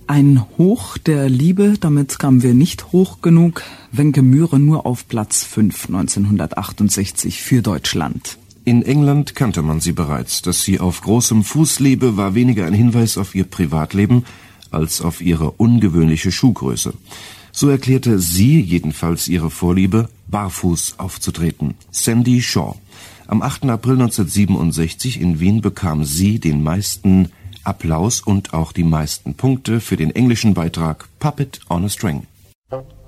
Ein Hoch der Liebe, damit kamen wir nicht hoch genug. Wenke Mühre nur auf Platz 5 1968 für Deutschland. In England kannte man sie bereits. Dass sie auf großem Fuß lebe, war weniger ein Hinweis auf ihr Privatleben als auf ihre ungewöhnliche Schuhgröße. So erklärte sie jedenfalls ihre Vorliebe, barfuß aufzutreten. Sandie Shaw. Am 8. April 1967 in Wien bekam sie den meisten Applaus und auch die meisten Punkte für den englischen Beitrag Puppet on a String.